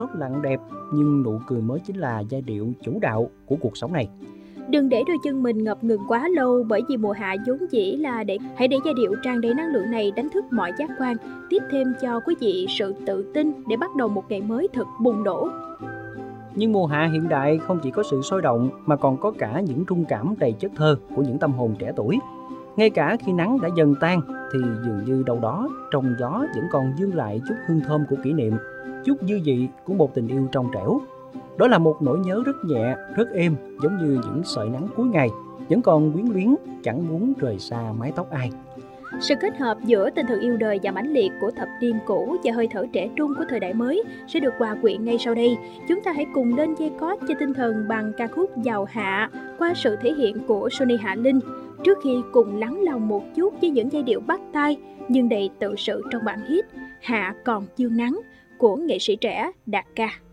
lặng đẹp, nhưng nụ cười mới chính là giai điệu chủ đạo của cuộc sống này. Đừng để đôi chân mình ngập ngừng quá lâu, bởi vì mùa hạ vốn dĩ là hãy để giai điệu tràn đầy năng lượng này đánh thức mọi giác quan, tiếp thêm cho quý vị sự tự tin để bắt đầu một ngày mới thật bùng nổ. Nhưng mùa hạ hiện đại không chỉ có sự sôi động mà còn có cả những rung cảm đầy chất thơ của những tâm hồn trẻ tuổi. Ngay cả khi nắng đã dần tan thì dường như đâu đó trong gió vẫn còn vương lại chút hương thơm của kỷ niệm, chút dư vị của một tình yêu trong trẻo. Đó là một nỗi nhớ rất nhẹ, rất êm, giống như những sợi nắng cuối ngày, vẫn còn quyến luyến, chẳng muốn rời xa mái tóc ai. Sự kết hợp giữa tinh thần yêu đời và mãnh liệt của thập niên cũ và hơi thở trẻ trung của thời đại mới sẽ được hòa quyện ngay sau đây. Chúng ta hãy cùng lên dây cót cho tinh thần bằng ca khúc Giàu Hạ qua sự thể hiện của Sunny Hạ Linh, trước khi cùng lắng lòng một chút với những giai điệu bắt tai nhưng đầy tự sự trong bản hit Hạ Còn Dương Nắng của nghệ sĩ trẻ Đạt Ca.